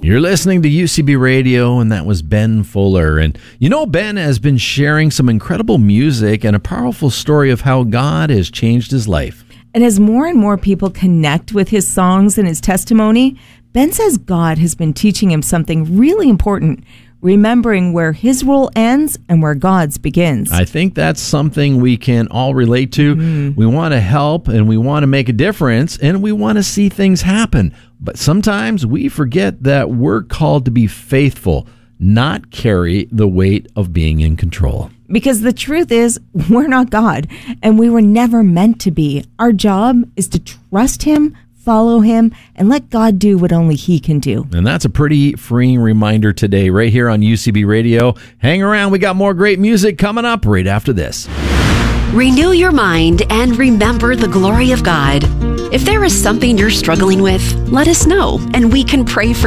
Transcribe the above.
You're listening to UCB Radio, and that was Ben Fuller. And you know, Ben has been sharing some incredible music and a powerful story of how God has changed his life. And as more and more people connect with his songs and his testimony, Ben says God has been teaching him something really important, remembering where his role ends and where God's begins. I think that's something we can all relate to. We want to help, and we want to make a difference, and we want to see things happen. But sometimes we forget that we're called to be faithful, not carry the weight of being in control. Because the truth is, we're not God, and we were never meant to be. Our job is to trust him, follow him, and let God do what only he can do. And that's a pretty freeing reminder today, right here on UCB Radio. Hang around. We got more great music coming up right after this. Renew your mind and remember the glory of God. If there is something you're struggling with, let us know, and we can pray for